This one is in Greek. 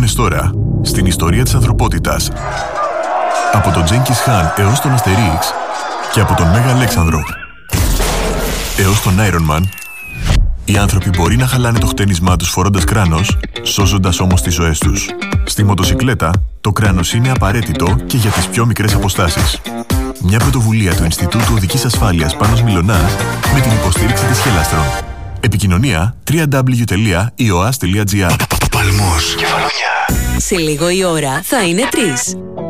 χιλιάδες τώρα, στην ιστορία της ανθρωπότητας. Από τον Τζένκις Χαν έως τον Αστερίξ και από τον Μέγα Αλέξανδρο έως τον Iron Man, οι άνθρωποι μπορεί να χαλάνε το χτένισμά τους φορώντας κράνος, σώζοντας όμως τις ζωές τους. Στη μοτοσικλέτα, το κράνος είναι απαραίτητο και για τις πιο μικρές αποστάσεις. Μια πρωτοβουλία του Ινστιτούτου Οδικής Ασφάλειας Πάνος Μιλωνάς με την υποστήριξη της Χελάστρον. Επικοινωνία www.ioas.gr. Παλμός, Κεφαλονιά. Σε λίγο η ώρα θα είναι 3.